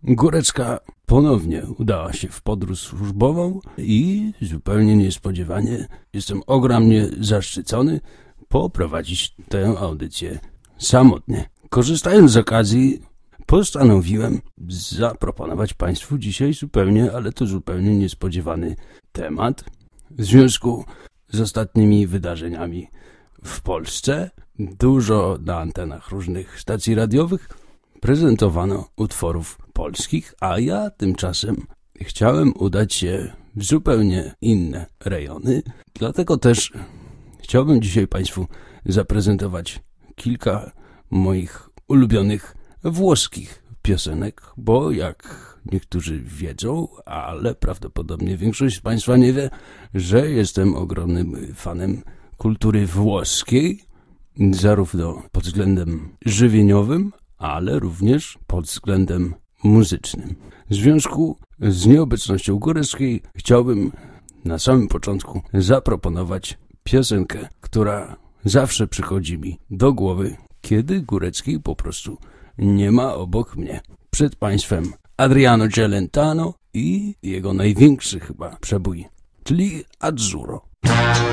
Górecka ponownie udała się w podróż służbową i zupełnie niespodziewanie jestem ogromnie zaszczycony poprowadzić tę audycję samotnie. Korzystając z okazji, postanowiłem zaproponować Państwu dzisiaj zupełnie niespodziewany temat w związku z ostatnimi wydarzeniami w Polsce. Dużo na antenach różnych stacji radiowych prezentowano utworów polskich, a ja tymczasem chciałem udać się w zupełnie inne rejony. Dlatego też chciałbym dzisiaj Państwu zaprezentować kilka moich ulubionych włoskich piosenek, bo jak niektórzy wiedzą, ale prawdopodobnie większość z Państwa nie wie, że jestem ogromnym fanem kultury włoskiej, zarówno pod względem żywieniowym, ale również pod względem muzycznym. W związku z nieobecnością Góreckiej chciałbym na samym początku zaproponować piosenkę, która zawsze przychodzi mi do głowy, kiedy Góreckiej po prostu nie ma obok mnie. Przed Państwem Adriano Celentano i jego największy chyba przebój, czyli Azzurro.